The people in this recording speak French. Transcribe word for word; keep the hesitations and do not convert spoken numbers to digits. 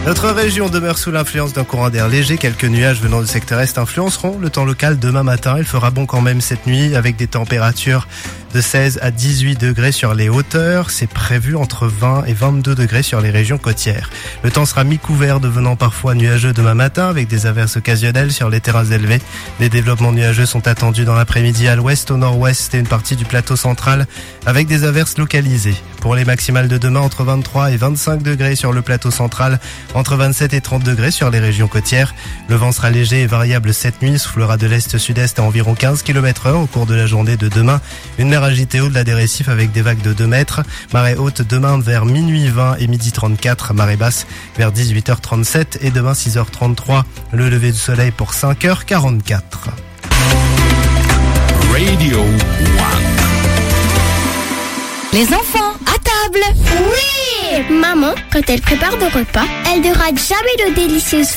Notre région demeure sous l'influence d'un courant d'air léger. Quelques nuages venant du secteur est influenceront le temps local demain matin. Il fera bon quand même cette nuit avec des températures de seize à dix-huit degrés sur les hauteurs. C'est prévu entre vingt et vingt-deux degrés sur les régions côtières. Le temps sera mi-couvert, devenant parfois nuageux demain matin avec des averses occasionnelles sur les terrains élevés. Les développements nuageux sont attendus dans l'après-midi à l'ouest, au nord-ouest et une partie du plateau central avec des averses localisées. Pour les maximales de demain, entre vingt-trois et vingt-cinq degrés sur le plateau central, entre vingt-sept et trente degrés sur les régions côtières. Le vent sera léger et variable cette nuit, soufflera de l'est-sud-est à environ quinze kilomètres heure au cours de la journée de demain. Une mer agitée au-delà des récifs avec des vagues de deux mètres. Marée haute demain vers minuit vingt et midi trente-quatre. Marée basse vers dix-huit heures trente-sept et demain six heures trente-trois. Le lever du soleil pour cinq heures quarante-quatre. Radio One. Les enfants, à table! Oui! Maman, quand elle prépare le repas, elle ne rate jamais le délicieux